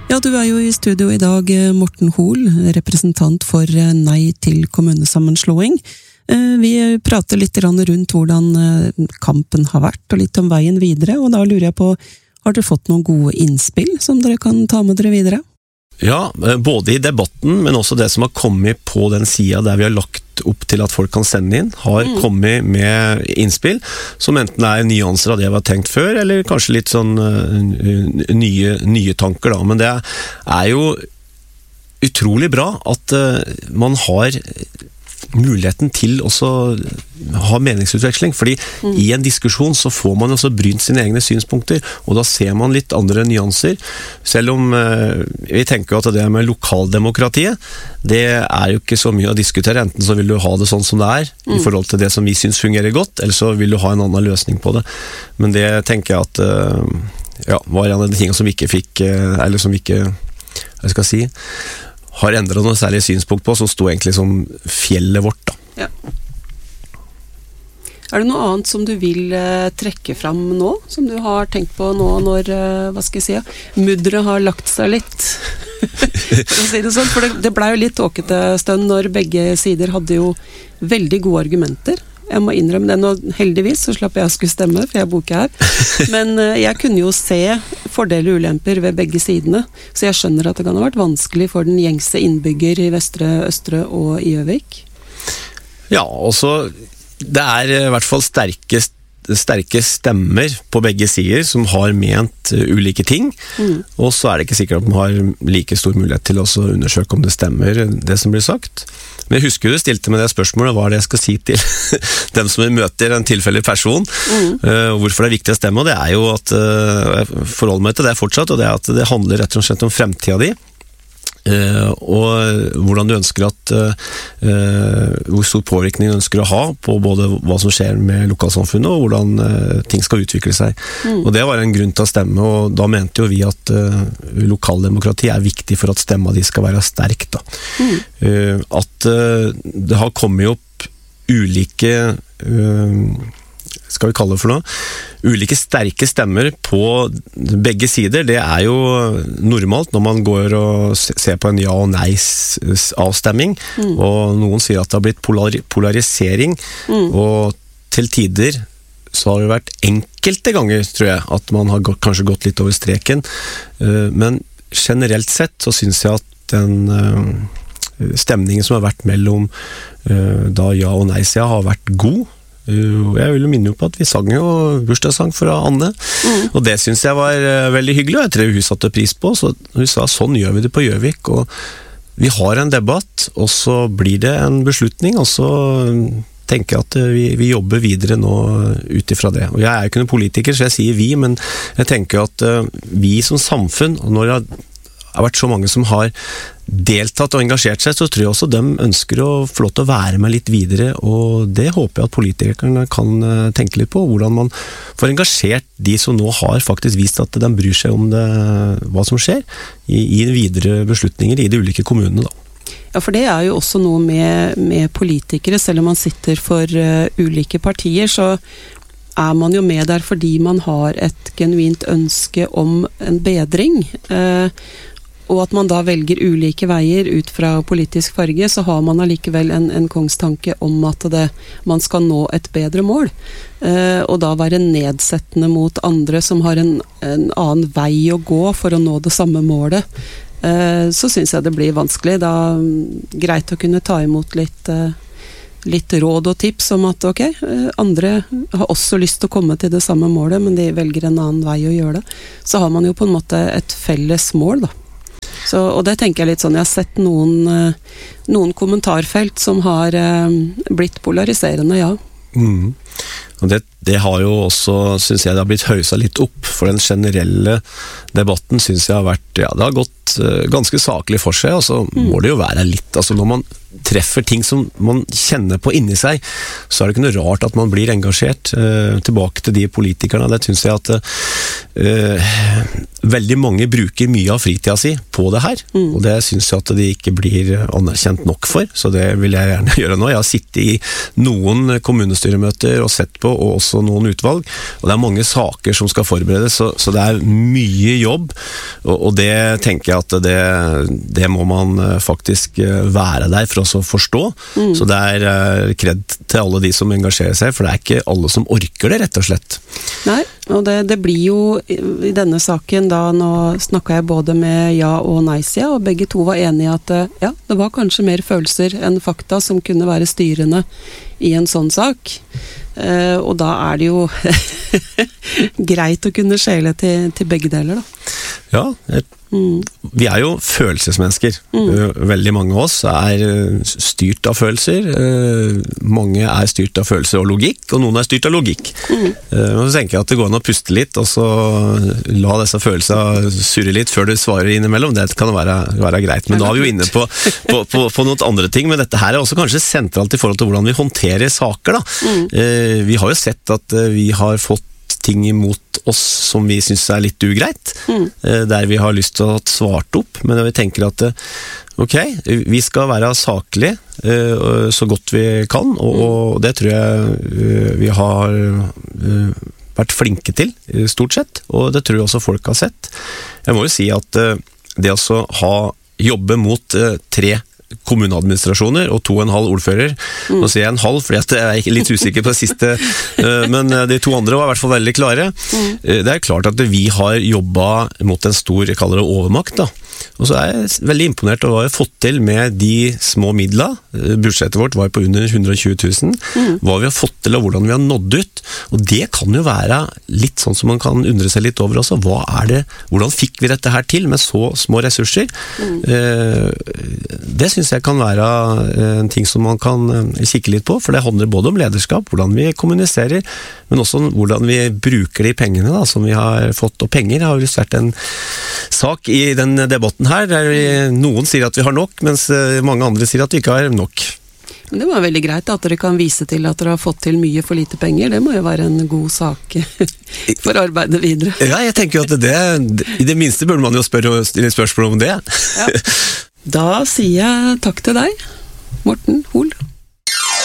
Ja, du jo i studio i dag, Morten Hoel, representant for Nei til kommunesammenslåing. Vi prater litt rundt hvordan kampen har vært, og litt om veien videre, og da lurer jeg på, har dere fått noen gode innspill som dere kan ta med dere videre? Ja, både i debatten, men også det som har kommet på den siden der vi har lagt opp til at folk kan sende inn, har kommet med innspill, som enten nyanser av det vi har tenkt før, eller kanskje litt sånn nye tanker da. Men det jo utrolig bra at man har muligheten til også ha meningsutveksling, fordi i en diskusjon så får man også brynt sine egne synspunkter, og da ser man litt andre nyanser, selv om vi tenker at det med lokaldemokratiet, det jo ikke så mye å diskutere, enten så vil du ha det sånn som det i forhold til det som vi synes fungerer godt, eller så vil du ha en annen løsning på det. Men det tenker jeg at var en av de tingene som vi ikke fikk, eller som vi ikke, hva skal jeg si, har endret noe særlig synspunkt på, som stod egentlig som fjellet vårt da. Ja. Det noe annet som du vil trekke fram nå, som du har tenkt på nå når, hva skal jeg si, mudderet har lagt seg litt, for å si det sånn, for det ble jo litt tåkete stund når begge sider hadde jo veldig gode argumenter. Jeg må innrømme det nå, heldigvis, så slapp jeg å skulle stemme, for jeg bor ikke her. Men jeg kunne jo se fordeler og ulemper ved begge sidene, så jeg skjønner at det kan ha vært vanskelig for den gjengse innbygger i Vestre, Østre og i Gjøvik. Ja, også det i hvert fall sterke stemmer på begge sider som har ment ulike ting, og så det ikke sikkert at man har like stor mulighet til å undersøke om det stemmer, det som blir sagt. Men jeg husker du stilte med det spørsmålet, hva det jeg skal si til dem som møter en tilfeldig person, hvorfor det viktig å stemme, og det jo at jeg forholder meg til det fortsatt, og det at det handler rett og slett om fremtiden din, og hvordan du ønsker at hvor stor påvirkning du ønsker å ha på både hva som skjer med lokalsamfunnet og hvordan ting skal utvikle seg. Og det var en grunn til å stemme, og da mente jo vi at lokaldemokrati viktig for at stemma di skal være sterk da. At det har kommet opp ulike skal vi kalle det for noe, ulike sterke stemmer på begge sider, det jo normalt når man går og ser på en ja- og nei-avstemming, og noen sier at det har blitt polarisering, og til tider så har det vært enkelte ganger, tror jeg, at man har kanskje gått litt over streken, men generelt sett så synes jeg at den stemningen som har vært mellom da ja- og nei-sida har vært god. Jeg vil minne på at vi sang jo bursdagssang fra Anne, og det synes jeg var veldig hyggelig, og jeg tror hun satte pris på, så hun sa sånn gjør vi det på Gjøvik, og vi har en debatt, og så blir det en beslutning, og så tenker jeg at vi jobber videre nå utifra det. Og jeg jo ikke noen politiker, så jeg sier vi, men jeg tenker at vi som samfunn, og når det har vært så mange som har deltatt og engasjert seg, så tror jeg også de ønsker å få lov til å være med litt videre, og det håper jeg at politikerne kan tenke litt på, hvordan man får engasjert de som nå har faktisk vist at de bryr seg om det, hva som skjer i videre beslutninger i de ulike kommunene da. Ja, for det jo også noe med politikere, selv om man sitter for ulike partier, så man jo med der fordi man har et genuint ønske om en bedring, og at man da velger ulike veier ut fra politisk farge, så har man allikevel en kongstanke om at man skal nå et bedre mål, og da være nedsettende mot andre som har en annen vei å gå for å nå det samme målet. Så synes jeg det blir vanskelig. Da greit å kunne ta imot litt råd og tips om at ok, andre har også lyst til å komme til det samme målet, men de velger en annen vei å gjøre det. Så har man jo på en måte et felles mål da. Og det tenker jeg litt sånn, jeg har sett noen kommentarfelt som har blitt polariserende, ja. Og det har jo også, synes jeg, det har blitt høysa litt opp, for den generelle debatten synes jeg har vært, ja, det har gått ganske saklig for seg, og så må det jo være litt, altså når man treffer ting som man kjenner på inni seg, så det ikke noe rart at man blir engasjert. Tilbake til de politikerne, det synes jeg at veldig mange bruker mye av fritida si på det her, og det synes jeg at de ikke blir anerkjent nok for, så det vil jeg gjerne gjøre nå. Jeg har sittet i noen kommunestyremøter og sett på, og også noen utvalg, og det mange saker som skal forberedes, så det mye jobb, Og det tenker jeg at det må man faktisk være der for å forstå. Så det kred til alle de som engasjerer seg, for det ikke alle som orker det, rett og slett. Nei, og det blir jo i denne saken da, nå snakket jeg både med ja- og nei-sida, og begge to var enige at ja, det var kanskje mer følelser enn fakta som kunne være styrende i en sånn sak. Og da det jo greit å kunne skjele til begge deler da. Ja, vi jo følelsesmennesker. Veldig mange av oss styrt av følelser. Mange styrt av følelser og logikk, og noen styrt av logikk. Og så tenker jeg at det går an å puste litt, og så la disse følelsene surre litt før du svarer innimellom. Det kan være greit. Men da vi jo inne på noen andre ting, men dette her også kanskje sentralt i forhold til hvordan vi håndterer saker da. Vi har jo sett at vi har fått ting imot oss som vi synes litt ugreit, der vi har lyst til å ha svart opp, men vi tenker at ok, vi skal være saklige så godt vi kan, og det tror jeg vi har vært flinke til, stort sett, og det tror jeg også folk har sett. Jeg må jo si at det å jobbe mot 3 kommuneadministrasjoner og 2,5 ordfører. Nå sier jeg en halv, fordi jeg litt usikker på det siste, men de 2 andre var i hvert fall veldig klare. Det klart at vi har jobbet mot en stor, jeg kaller det overmakt da. Og så jeg veldig imponert over hva vi har fått til med de små midlene. Budsjettet vårt var på under 120 000. Hva vi har fått til og hvordan vi har nådd ut. Og det kan jo være litt sånn som man kan undre seg litt over også. Hvordan fikk vi dette her til med så små ressurser? Det synes jeg kan være en ting som man kan kikke litt på, for det handler både om lederskap, hvordan vi kommuniserer, men også hvordan vi bruker de pengene da, som vi har fått. Og penger har jo vært en sak i den debatten her, der noen sier at vi har nok, mens mange andre sier at vi ikke har nok. Men det var veldig greit at dere kan vise til at dere har fått til mye for lite penger. Det må jo være en god sak for arbeidet videre. Ja, jeg tenker jo at i det minste burde man jo stille spørsmål om det. Ja. Da sier jeg takk til deg, Morten Hoel.